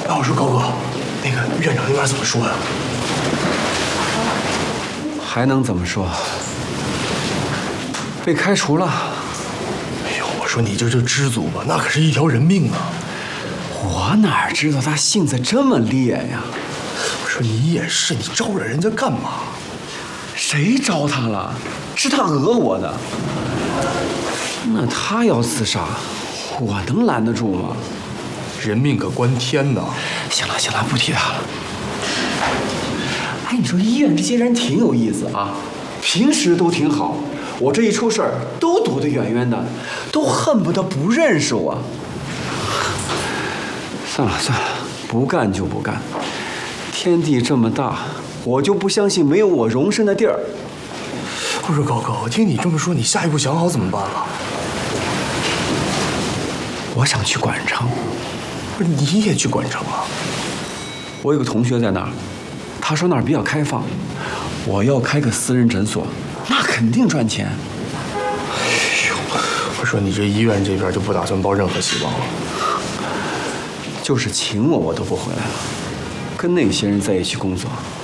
哎，我说高哥，那个院长那边怎么说呀？ 还能怎么说？被开除了。 哎呦，我说你这知足吧，那可是一条人命啊！ 我哪知道他性子这么烈呀？ 我说你也是，你招惹人家干嘛？ 谁招他了？是他讹我的。那他要自杀，我能拦得住吗？ 人命可关天呐！ 行了行了，不提他了。哎，你说医院这些人挺有意思啊，平时都挺好，我这一出事儿都躲得远远的，都恨不得不认识我。算了算了，不干就不干。天地这么大，我就不相信没有我容身的地儿。 我说高哥，我听你这么说，你下一步想好怎么办了？ 我想去管城。 不是你也去管城啊？ 我有个同学在那儿，他说那儿比较开放，我要开个私人诊所，那肯定赚钱。 哎呦，我说你这医院这边就不打算抱任何希望了？ 就是请我，我都不回来了，跟那些人在一起工作，